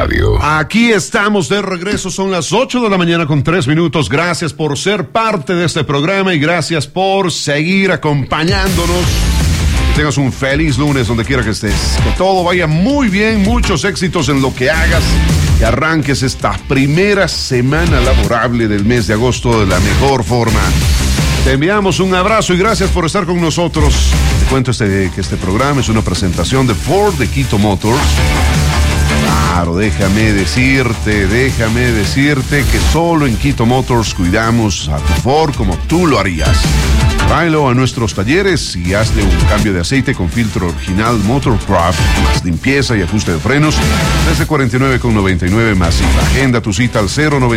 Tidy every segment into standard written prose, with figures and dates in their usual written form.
Radio. Aquí estamos de regreso, son las 8 de la mañana con 3 minutos. Gracias por ser parte de este programa y gracias por seguir acompañándonos. Que tengas un feliz lunes donde quiera que estés. Que todo vaya muy bien, muchos éxitos en lo que hagas. Que arranques esta primera semana laborable del mes de agosto de la mejor forma. Te enviamos un abrazo y gracias por estar con nosotros. Te cuento que este programa es una presentación de Ford de Quito Motors. Claro, déjame decirte que solo en Quito Motors cuidamos a tu Ford como tú lo harías. Tráelo a nuestros talleres y hazle un cambio de aceite con filtro original Motorcraft, más limpieza y ajuste de frenos, desde $49,99 más. Agenda tu cita al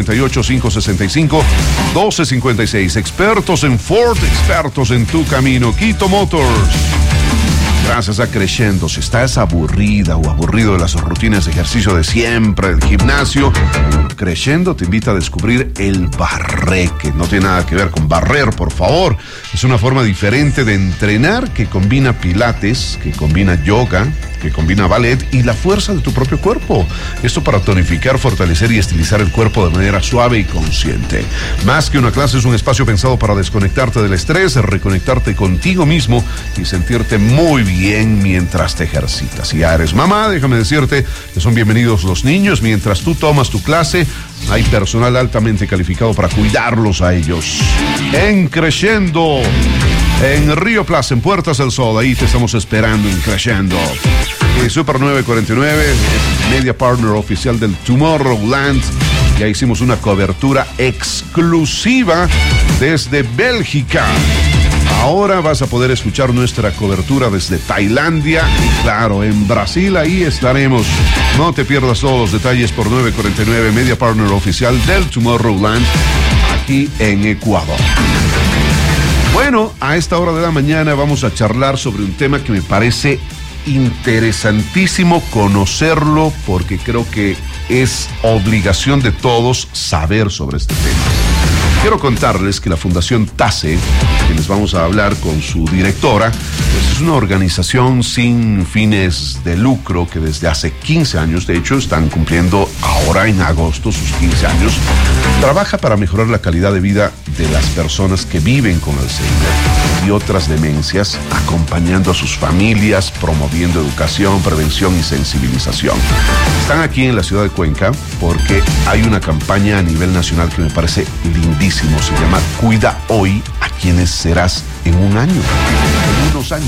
098-565-1256. Expertos en Ford, expertos en tu camino. Quito Motors. Gracias a Creciendo. Si estás aburrida o aburrido de las rutinas de ejercicio de siempre, del gimnasio, Creciendo te invita a descubrir el barré, que no tiene nada que ver con barrer, por favor. Es una forma diferente de entrenar que combina pilates, que combina yoga, que combina ballet y la fuerza de tu propio cuerpo. Esto para tonificar, fortalecer y estilizar el cuerpo de manera suave y consciente. Más que una clase, es un espacio pensado para desconectarte del estrés, reconectarte contigo mismo y sentirte muy bien mientras te ejercitas. Si ya eres mamá, déjame decirte que son bienvenidos los niños. Mientras tú tomas tu clase, hay personal altamente calificado para cuidarlos a ellos. En Creciendo, en Río Plaza, en Puertas del Sol, ahí te estamos esperando en Creciendo. Super 949 es media partner oficial del Tomorrowland. Ya hicimos una cobertura exclusiva desde Bélgica. Ahora vas a poder escuchar nuestra cobertura desde Tailandia y claro, en Brasil ahí estaremos. No te pierdas todos los detalles por 949, media partner oficial del Tomorrowland, aquí en Ecuador. Bueno, a esta hora de la mañana vamos a charlar sobre un tema que me parece interesantísimo conocerlo, porque creo que es obligación de todos saber sobre este tema. Quiero contarles que la Fundación TASE, que les vamos a hablar con su directora, pues es una organización sin fines de lucro que desde hace 15 años, de hecho están cumpliendo ahora en agosto sus 15 años, trabaja para mejorar la calidad de vida de las personas que viven con Alzheimer y otras demencias, acompañando a sus familias, promoviendo educación, prevención y sensibilización. Están aquí en la ciudad de Cuenca porque hay una campaña a nivel nacional que me parece lindísima. Se llama Cuida Hoy a quienes serás en un año, en unos años.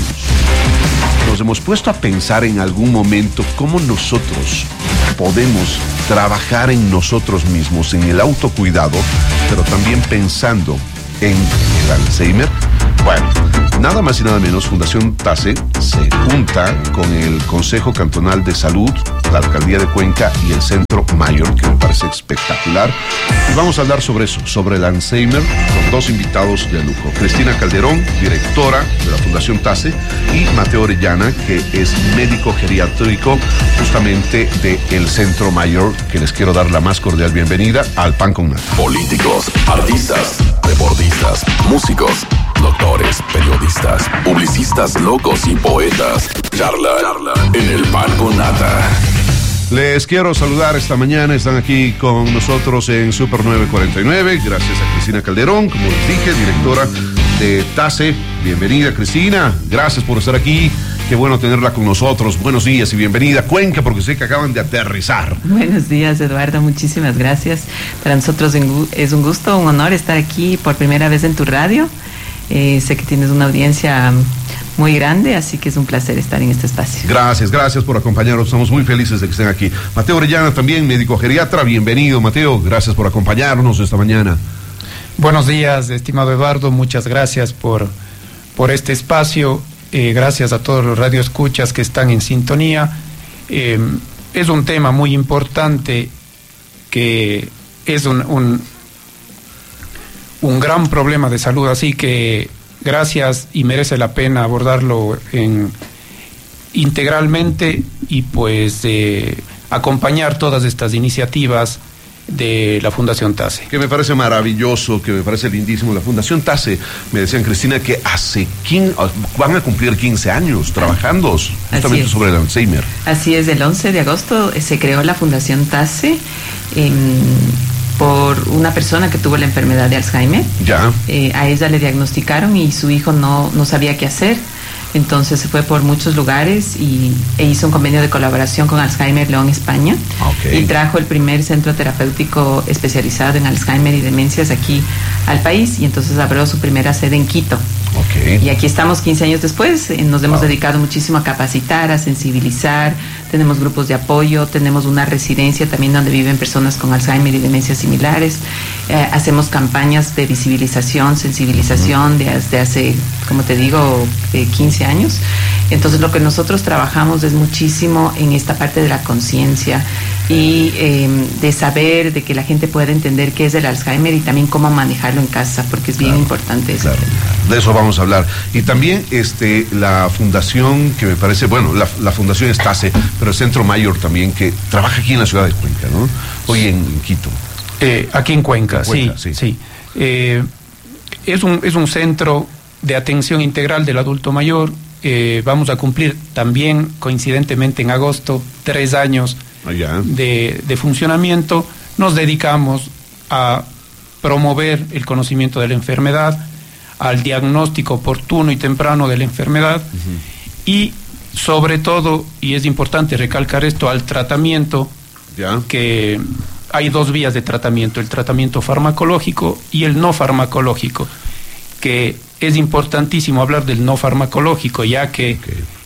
Nos hemos puesto a pensar en algún momento cómo nosotros podemos trabajar en nosotros mismos, en el autocuidado, pero también pensando en el Alzheimer. Bueno, nada más y nada menos, Fundación TASE se junta con el Consejo Cantonal de Salud, la Alcaldía de Cuenca y el Centro Mayor, que me parece espectacular. Y vamos a hablar sobre eso, sobre el Alzheimer, con dos invitados de lujo. Cristina Calderón, directora de la Fundación TASE, y Mateo Orellana, que es médico geriátrico justamente del Centro Mayor, que les quiero dar la más cordial bienvenida al Pan con Nata. Políticos, artistas, deportistas, músicos, doctores, periodistas, publicistas, locos y poetas. Charla en el Pan con Nata. Les quiero saludar esta mañana, están aquí con nosotros en Super 949, gracias a Cristina Calderón, como les dije, directora de TASE. Bienvenida, Cristina, gracias por estar aquí, qué bueno tenerla con nosotros. Buenos días y bienvenida a Cuenca, porque sé que acaban de aterrizar. Buenos días, Eduardo, muchísimas gracias. Para nosotros es un gusto, un honor estar aquí por primera vez en tu radio. Sé que tienes una audiencia muy grande, así que es un placer estar en este espacio. Gracias por acompañarnos, estamos muy felices de que estén aquí. Mateo Orellana también, médico geriatra, bienvenido Mateo, gracias por acompañarnos esta mañana. Buenos días, estimado Eduardo, muchas gracias por este espacio, gracias a todos los radioescuchas que están en sintonía. Es un tema muy importante que es un gran problema de salud, así que gracias y merece la pena abordarlo integralmente y pues acompañar todas estas iniciativas de la Fundación TASE. Que me parece maravilloso, que me parece lindísimo. La Fundación TASE, me decían, Cristina, que van a cumplir 15 años trabajando justamente sobre el Alzheimer. Así es, el 11 de agosto se creó la Fundación TASE por una persona que tuvo la enfermedad de Alzheimer. Ya. A ella le diagnosticaron y su hijo no sabía qué hacer. Entonces se fue por muchos lugares e hizo un convenio de colaboración con Alzheimer León, España. Okay. Y trajo el primer centro terapéutico especializado en Alzheimer y demencias aquí al país, y entonces abrió su primera sede en Quito. Okay. Y aquí estamos 15 años después, nos hemos dedicado muchísimo a capacitar, a sensibilizar, tenemos grupos de apoyo, tenemos una residencia también donde viven personas con Alzheimer y demencias similares, hacemos campañas de visibilización, sensibilización desde hace, como te digo, 15 años. Entonces lo que nosotros trabajamos es muchísimo en esta parte de la conciencia y de saber, de que la gente pueda entender qué es el Alzheimer y también cómo manejarlo en casa, porque es bien importante eso. Claro. De eso vamos a hablar. Y también la fundación, que me parece, bueno, la fundación es TASE, pero el Centro Mayor también, que trabaja aquí en la ciudad de Cuenca, ¿no? Hoy en Quito. Aquí en Cuenca, sí. Es un centro de atención integral del adulto mayor. Vamos a cumplir también, coincidentemente en agosto, 3 años de funcionamiento. Nos dedicamos a promover el conocimiento de la enfermedad, al diagnóstico oportuno y temprano de la enfermedad, y sobre todo, y es importante recalcar esto, al tratamiento, que hay 2 vías de tratamiento: el tratamiento farmacológico y el no farmacológico, que es importantísimo hablar del no farmacológico, ya que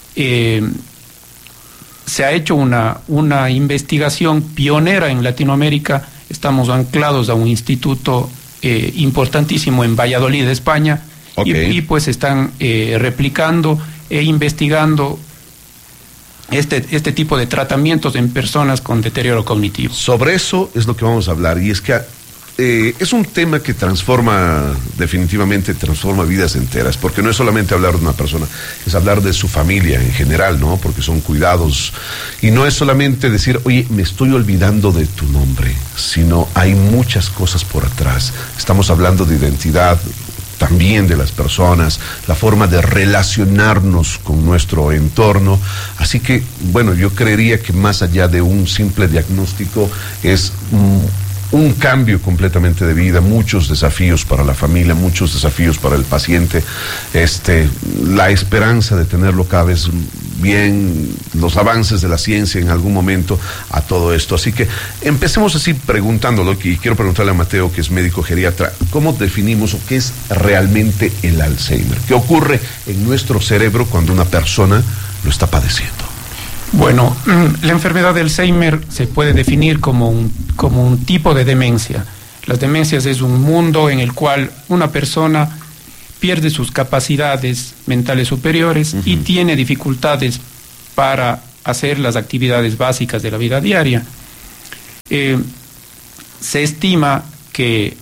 se ha hecho una investigación pionera en Latinoamérica. Estamos anclados a un instituto importantísimo en Valladolid, España, y pues están replicando e investigando este tipo de tratamientos en personas con deterioro cognitivo. Sobre eso es lo que vamos a hablar, y es que es un tema que definitivamente transforma vidas enteras, porque no es solamente hablar de una persona, es hablar de su familia en general, ¿no? Porque son cuidados, y no es solamente decir, oye, me estoy olvidando de tu nombre, sino hay muchas cosas por atrás. Estamos hablando de identidad también de las personas, la forma de relacionarnos con nuestro entorno. Así que, bueno, yo creería que más allá de un simple diagnóstico es un cambio completamente de vida, muchos desafíos para la familia, muchos desafíos para el paciente, la esperanza de tenerlo cada vez bien, los avances de la ciencia en algún momento a todo esto. Así que empecemos así preguntándolo, y quiero preguntarle a Mateo, que es médico geriatra, ¿cómo definimos o qué es realmente el Alzheimer? ¿Qué ocurre en nuestro cerebro cuando una persona lo está padeciendo? Bueno, la enfermedad de Alzheimer se puede definir como un tipo de demencia. Las demencias es un mundo en el cual una persona pierde sus capacidades mentales superiores y tiene dificultades para hacer las actividades básicas de la vida diaria. Se estima que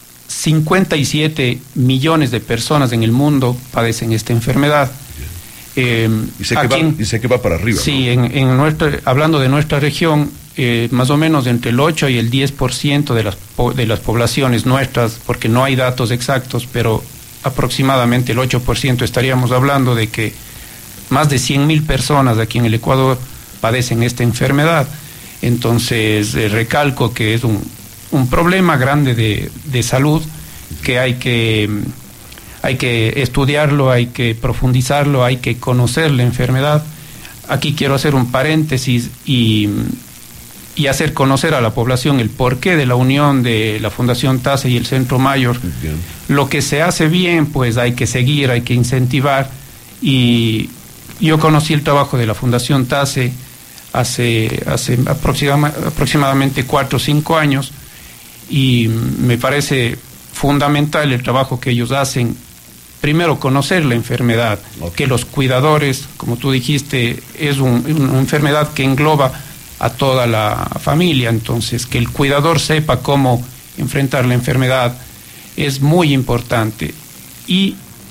57 millones de personas en el mundo padecen esta enfermedad. Y sé que va para arriba. Sí, ¿no? Hablando de nuestra región, más o menos entre el 8 y el 10% de las poblaciones nuestras, porque no hay datos exactos, pero aproximadamente el 8% estaríamos hablando de que más de 100.000 personas aquí en el Ecuador padecen esta enfermedad. Entonces, recalco que es un problema grande de salud, que hay que estudiarlo, hay que profundizarlo, hay que conocer la enfermedad. Aquí quiero hacer un paréntesis y hacer conocer a la población el porqué de la unión de la Fundación TASE y el Centro Mayor. Bien. Lo que se hace bien, pues hay que seguir, hay que incentivar. Y yo conocí el trabajo de la Fundación TASE hace aproximadamente 4 o 5 años, y me parece fundamental el trabajo que ellos hacen. Primero, conocer la enfermedad, que los cuidadores, como tú dijiste, es una enfermedad que engloba a toda la familia. Entonces, que el cuidador sepa cómo enfrentar la enfermedad es muy importante. Y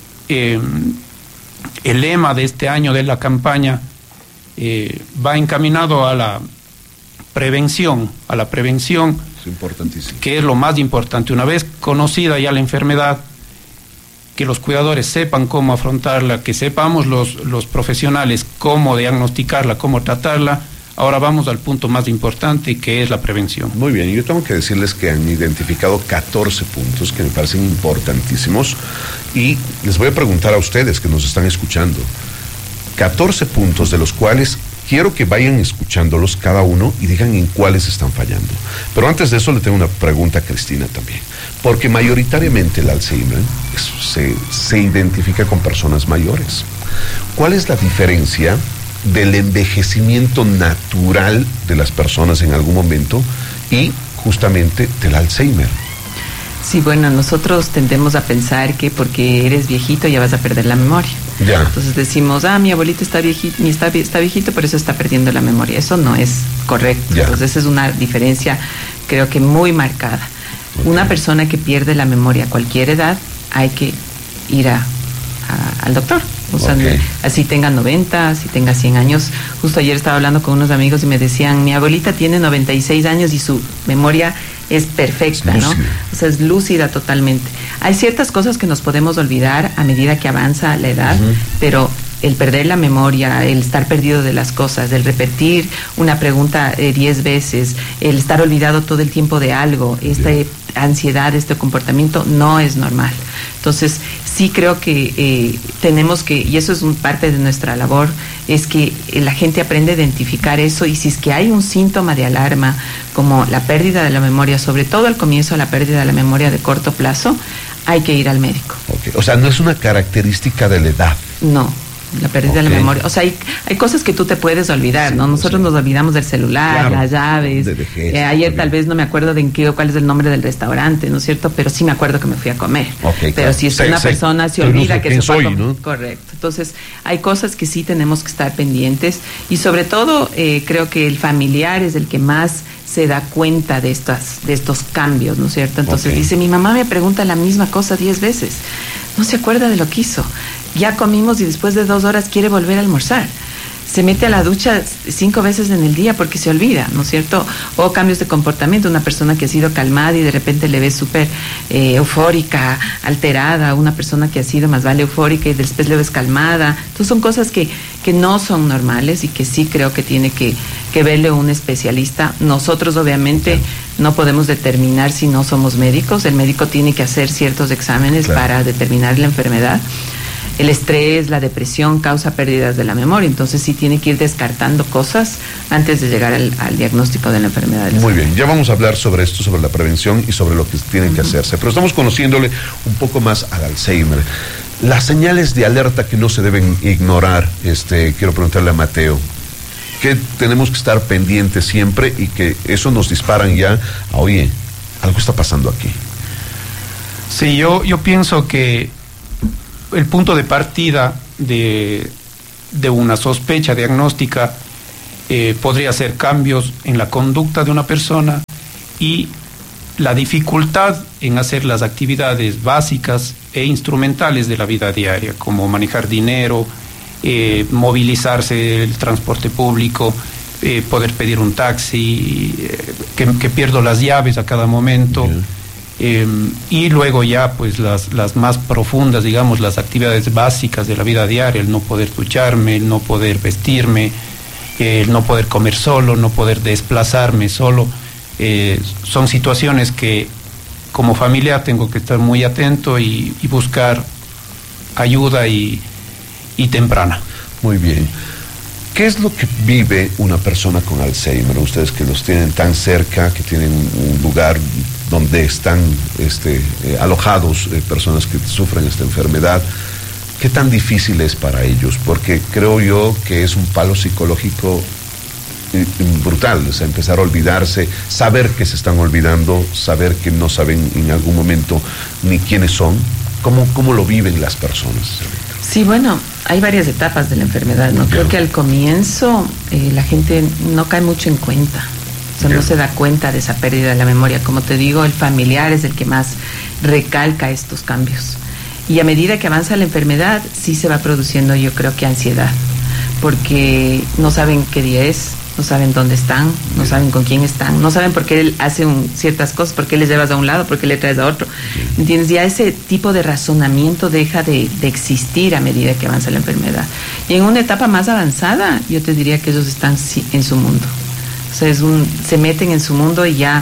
el lema de este año de la campaña va encaminado a prevención, a la prevención, es importantísimo, que es lo más importante. Una vez conocida ya la enfermedad, que los cuidadores sepan cómo afrontarla, que sepamos los profesionales cómo diagnosticarla, cómo tratarla. Ahora vamos al punto más importante, que es la prevención. Muy bien, yo tengo que decirles que han identificado 14 puntos que me parecen importantísimos y les voy a preguntar a ustedes que nos están escuchando, 14 puntos de los cuales quiero que vayan escuchándolos cada uno y digan en cuáles están fallando. Pero antes de eso le tengo una pregunta a Cristina también, porque mayoritariamente el Alzheimer se identifica con personas mayores. ¿Cuál es la diferencia del envejecimiento natural de las personas en algún momento y justamente del Alzheimer? Sí, bueno, nosotros tendemos a pensar que porque eres viejito ya vas a perder la memoria. Ya. Entonces decimos, mi abuelito está viejito, por eso está perdiendo la memoria. Eso no es correcto. Ya. Entonces esa es una diferencia, creo que muy marcada. Okay. Una persona que pierde la memoria a cualquier edad, hay que ir al doctor. O sea, Okay. así tenga 90, así tenga 100 años. Justo ayer estaba hablando con unos amigos y me decían, mi abuelita tiene 96 años y su memoria es perfecta, ¿no? O sea, es lúcida totalmente. Hay ciertas cosas que nos podemos olvidar a medida que avanza la edad, pero el perder la memoria, el estar perdido de las cosas, el repetir una pregunta 10 veces, el estar olvidado todo el tiempo de algo, esta ansiedad, este comportamiento no es normal. Entonces, sí creo que tenemos que, y eso es parte de nuestra labor, es que la gente aprende a identificar eso, y si es que hay un síntoma de alarma, como la pérdida de la memoria, sobre todo al comienzo la pérdida de la memoria de corto plazo, hay que ir al médico. Okay. O sea, no es una característica de la edad. No. La pérdida de la memoria. O sea, hay cosas que tú te puedes olvidar, ¿no? Nosotros nos olvidamos del celular, las llaves. Ayer tal vez no me acuerdo cuál es el nombre del restaurante, ¿no es cierto? Pero sí me acuerdo que me fui a comer. Okay, pero si es una persona se olvida que se fue a comer. ¿No? Correcto. Entonces, hay cosas que sí tenemos que estar pendientes, y sobre todo creo que el familiar es el que más se da cuenta de estos cambios, ¿no es cierto? Entonces dice, mi mamá me pregunta la misma cosa 10 veces, no se acuerda de lo que hizo, ya comimos y después de 2 horas quiere volver a almorzar, se mete a la ducha 5 veces en el día porque se olvida, ¿no es cierto? O cambios de comportamiento, una persona que ha sido calmada y de repente le ves súper eufórica, alterada, una persona que ha sido más vale eufórica y después le ves calmada. Entonces son cosas que no son normales y que sí creo que tiene que verle un especialista. Nosotros obviamente no podemos determinar si no somos médicos, el médico tiene que hacer ciertos exámenes para determinar la enfermedad. El estrés, la depresión causa pérdidas de la memoria, entonces sí tiene que ir descartando cosas antes de llegar al diagnóstico de la enfermedad. Muy bien, ya vamos a hablar sobre esto, sobre la prevención y sobre lo que tienen que hacerse, pero estamos conociéndole un poco más al Alzheimer. Las señales de alerta que no se deben ignorar, quiero preguntarle a Mateo, que tenemos que estar pendientes siempre y que eso nos disparan ya a, oye, algo está pasando aquí. Sí, yo pienso que el punto de partida de una sospecha diagnóstica podría ser cambios en la conducta de una persona y la dificultad en hacer las actividades básicas e instrumentales de la vida diaria, como manejar dinero, movilizarse, el transporte público, poder pedir un taxi, que pierdo las llaves a cada momento. Y luego ya pues las más profundas, digamos, las actividades básicas de la vida diaria, el no poder ducharme, el no poder vestirme, el no poder comer solo, no poder desplazarme solo, son situaciones que como familia tengo que estar muy atento y buscar ayuda y temprana. Muy bien. ¿Qué es lo que vive una persona con Alzheimer? Ustedes que los tienen tan cerca, que tienen un lugar donde están alojados personas que sufren esta enfermedad, ¿qué tan difícil es para ellos? Porque creo yo que es un palo psicológico brutal, o sea, empezar a olvidarse, saber que se están olvidando, saber que no saben en algún momento ni quiénes son. ¿Cómo lo viven las personas? Sí, bueno, hay varias etapas de la enfermedad, ¿no? Creo que al comienzo la gente no cae mucho en cuenta, o sea, no se da cuenta de esa pérdida de la memoria. Como te digo, el familiar es el que más recalca estos cambios. Y a medida que avanza la enfermedad, sí se va produciendo, yo creo que ansiedad, porque no saben qué día es, no saben dónde están, no saben con quién están, no saben por qué él hace ciertas cosas, por qué les llevas a un lado, por qué le traes a otro. ¿Entiendes? Ya ese tipo de razonamiento deja de existir a medida que avanza la enfermedad. Y en una etapa más avanzada, yo te diría que ellos están en su mundo. O sea, se meten en su mundo y ya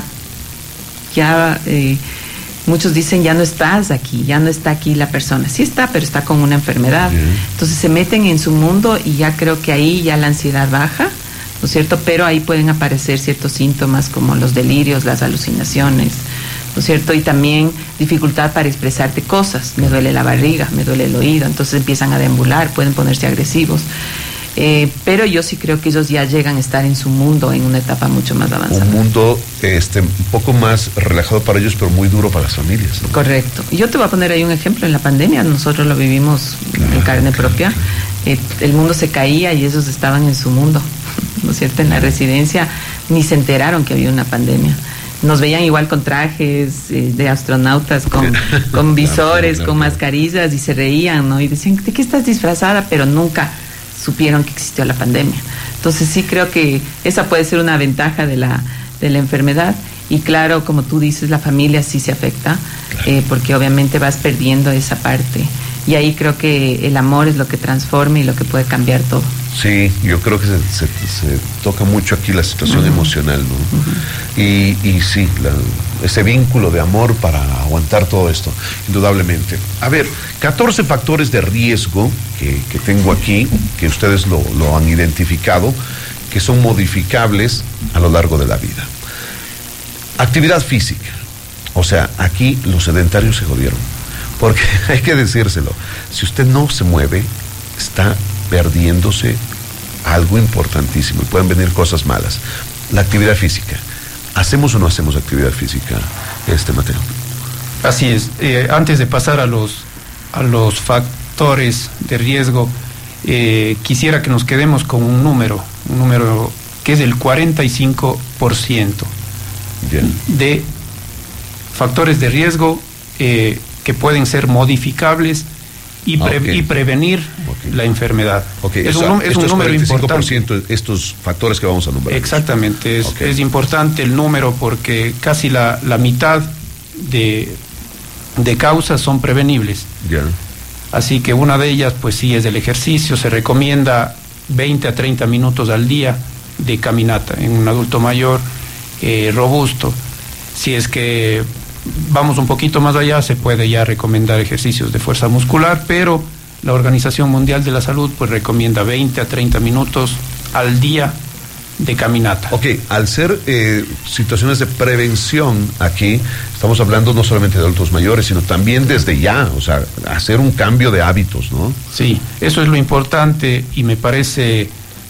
muchos dicen, ya no estás aquí, ya no está aquí la persona. Sí está, pero está con una enfermedad. Entonces se meten en su mundo y ya creo que ahí ya la ansiedad baja, ¿no es cierto? Pero ahí pueden aparecer ciertos síntomas como los delirios, las alucinaciones, ¿no es cierto? Y también dificultad para expresarte cosas. Me duele la barriga, me duele el oído. Entonces empiezan a deambular, pueden ponerse agresivos. Pero yo sí creo que ellos ya llegan a estar en su mundo en una etapa mucho más avanzada. Un mundo un poco más relajado para ellos, pero muy duro para las familias, ¿no? Correcto. Y yo te voy a poner ahí un ejemplo. En la pandemia nosotros lo vivimos en carne propia. El mundo se caía y ellos estaban en su mundo, ¿no es cierto? En la residencia ni se enteraron que había una pandemia. Nos veían igual con trajes de astronautas, con visores, con mascarillas, y se reían, ¿no? Y decían, ¿de qué estás disfrazada? Pero nunca supieron que existió la pandemia. Entonces sí creo que esa puede ser una ventaja de la enfermedad. Y claro, como tú dices, la familia sí se afecta, porque obviamente vas perdiendo esa parte. Y ahí creo que el amor es lo que transforma y lo que puede cambiar todo. Sí, yo creo que se toca mucho aquí la situación emocional, ¿no? Y sí, ese vínculo de amor para aguantar todo esto, indudablemente. A ver, 14 factores de riesgo que tengo aquí, que ustedes lo han identificado, que son modificables a lo largo de la vida. Actividad física. O sea, aquí los sedentarios se jodieron. Porque hay que decírselo, si usted no se mueve, está perdiéndose algo importantísimo y pueden venir cosas malas. La actividad física. ¿Hacemos o no hacemos actividad física, Mateo? Así es. Antes de pasar a los factores de riesgo, quisiera que nos quedemos con un número que es el 45% de factores de riesgo que pueden ser modificables y prevenir la enfermedad. Es un número importante. Estos factores que vamos a nombrar. Exactamente, es importante el número porque casi la mitad de causas son prevenibles. Así que una de ellas, pues sí, es el ejercicio. Se recomienda 20 a 30 minutos al día de caminata en un adulto mayor robusto. Si es que vamos un poquito más allá, se puede ya recomendar ejercicios de fuerza muscular, pero la Organización Mundial de la Salud pues recomienda 20 a 30 minutos al día de caminata. Al ser situaciones de prevención aquí, estamos hablando no solamente de adultos mayores, sino también desde ya, o sea, hacer un cambio de hábitos, ¿no? Sí, eso es lo importante y me parece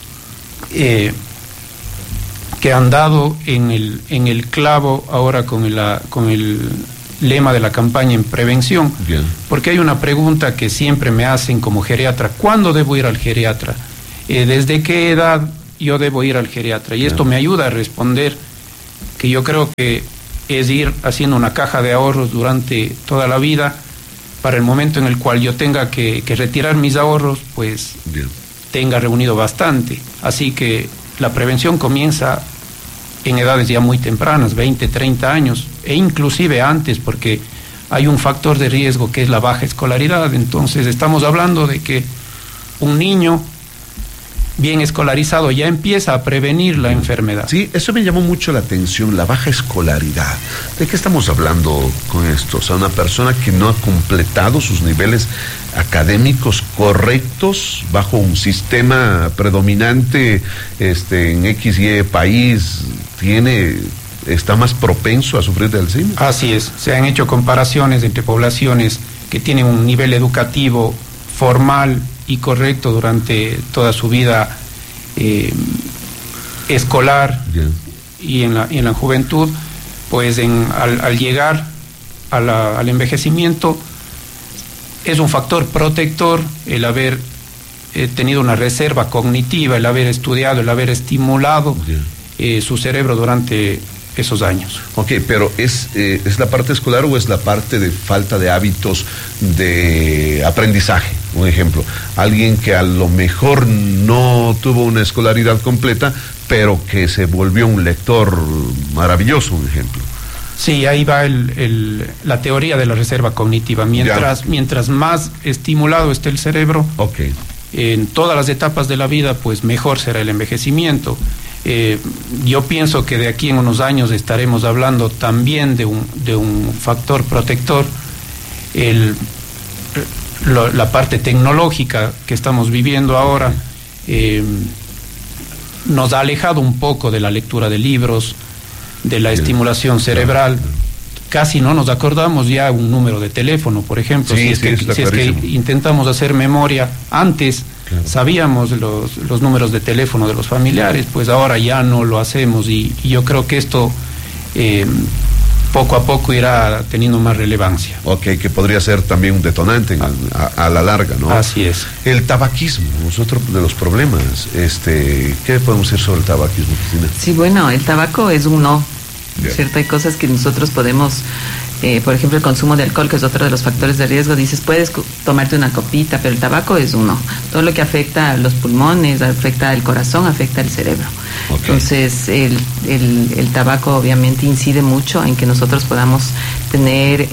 que han dado en el clavo ahora con el lema de la campaña en prevención. Bien. Porque hay una pregunta que siempre me hacen como geriatra: ¿cuándo debo ir al geriatra? ¿Desde qué edad yo debo ir al geriatra? Y esto me ayuda a responder que yo creo que es ir haciendo una caja de ahorros durante toda la vida, para el momento en el cual yo tenga que retirar mis ahorros, pues tenga reunido bastante. Así que la prevención comienza en edades ya muy tempranas, 20, 30 años, e inclusive antes, porque hay un factor de riesgo que es la baja escolaridad. Entonces estamos hablando de que un niño bien escolarizado ya empieza a prevenir la enfermedad. Sí, eso me llamó mucho la atención, la baja escolaridad. ¿De qué estamos hablando con esto? O sea, una persona que no ha completado sus niveles académicos correctos bajo un sistema predominante en XY país, está más propenso a sufrir de Alzheimer. Así es, se han hecho comparaciones entre poblaciones que tienen un nivel educativo formal y correcto durante toda su vida escolar y en la juventud, pues al llegar al envejecimiento es un factor protector el haber tenido una reserva cognitiva, el haber estudiado, el haber estimulado su cerebro durante esos años. Ok, pero ¿es la parte escolar o es la parte de falta de hábitos de aprendizaje? Un ejemplo, alguien que a lo mejor no tuvo una escolaridad completa, pero que se volvió un lector maravilloso, un ejemplo. Sí, ahí va la teoría de la reserva cognitiva. Mientras más estimulado esté el cerebro, okay, en todas las etapas de la vida, pues mejor será el envejecimiento. Yo pienso que de aquí en unos años estaremos hablando también de un factor protector. La parte tecnológica que estamos viviendo ahora nos ha alejado un poco de la lectura de libros, de la estimulación cerebral. Casi no nos acordamos ya un número de teléfono, por ejemplo. Si es que intentamos hacer memoria, antes sabíamos los números de teléfono de los familiares, pues ahora ya no lo hacemos, y yo creo que esto poco a poco irá teniendo más relevancia. Ok, que podría ser también un detonante a la larga, ¿no? Así es. El tabaquismo es otro de los problemas. ¿Qué podemos decir sobre el tabaquismo, Cristina? Sí, bueno, el tabaco es un no, ¿cierto? Hay cosas que nosotros podemos, por ejemplo, el consumo de alcohol, que es otro de los factores de riesgo. Dices, puedes tomarte una copita, pero el tabaco es un no. Todo lo que afecta a los pulmones, afecta al corazón, afecta al cerebro. Okay. Entonces, el tabaco obviamente incide mucho en que nosotros podamos tener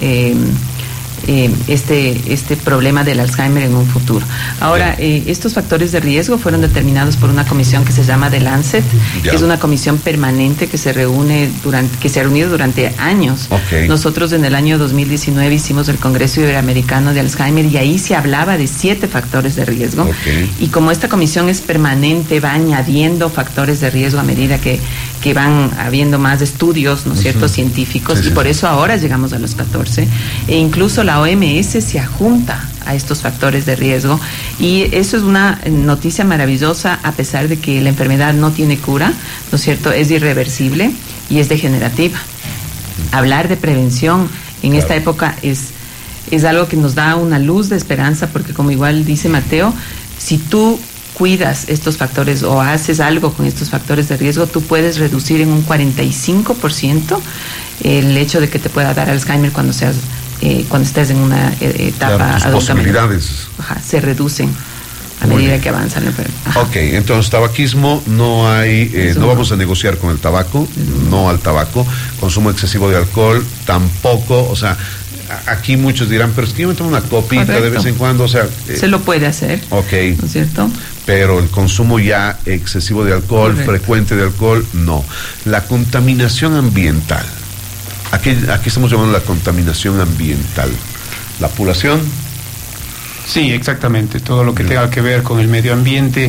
este problema del Alzheimer en un futuro. Ahora, estos factores de riesgo fueron determinados por una comisión que se llama The Lancet, que es una comisión permanente que se ha reunido durante años. Okay. Nosotros en el año 2019 hicimos el Congreso Iberoamericano de Alzheimer, y ahí se hablaba de 7 factores de riesgo. Okay. Y como esta comisión es permanente, va añadiendo factores de riesgo a medida que van habiendo más estudios, ¿no es cierto?, científicos, y por eso ahora llegamos a los 14, e incluso la OMS se adjunta a estos factores de riesgo, y eso es una noticia maravillosa, a pesar de que la enfermedad no tiene cura, ¿no es cierto?, es irreversible y es degenerativa. Hablar de prevención en esta época es algo que nos da una luz de esperanza, porque como igual dice Mateo, si tú cuidas estos factores o haces algo con estos factores de riesgo, tú puedes reducir en un 45% el hecho de que te pueda dar Alzheimer cuando estés en una etapa adulta. Las posibilidades se reducen a medida que avanza la enfermedad. Ok, entonces tabaquismo no hay, no vamos a negociar con el tabaco, no al tabaco, consumo excesivo de alcohol tampoco, o sea, aquí muchos dirán, pero es que yo me tomo una copita de vez en cuando, o sea... se lo puede hacer, ok, ¿no es cierto? Pero el consumo ya excesivo de alcohol, frecuente de alcohol, no. La contaminación ambiental, aquí estamos llamando la contaminación ambiental, la población. Sí, exactamente, todo lo que tenga que ver con el medio ambiente.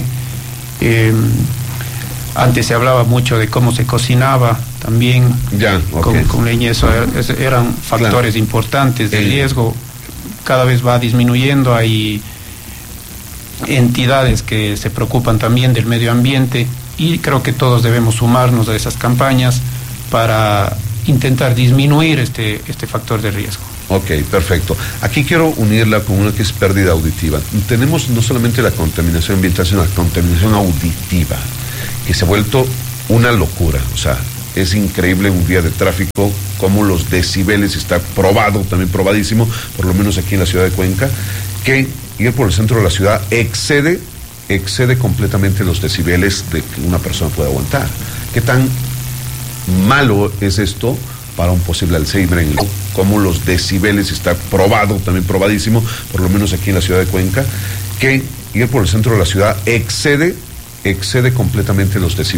Antes se hablaba mucho de cómo se cocinaba también con leña, eso eran factores importantes de riesgo. Cada vez va disminuyendo, hay entidades que se preocupan también del medio ambiente, y creo que todos debemos sumarnos a esas campañas para intentar disminuir este factor de riesgo. Ok, perfecto. Aquí quiero unirla con una que es pérdida auditiva. Tenemos no solamente la contaminación ambiental, sino la contaminación auditiva, que se ha vuelto una locura. O sea, es increíble un día de tráfico como los decibeles, está probado, también probadísimo, por lo menos aquí en la ciudad de Cuenca, que ir por el centro de la ciudad excede completamente los decibeles de que una persona puede aguantar. ¿Qué tan malo es esto para un posible Alzheimer? Como los decibeles, está probado, también probadísimo, por lo menos aquí en la ciudad de Cuenca, que ir por el centro de la ciudad excede completamente los decibeles.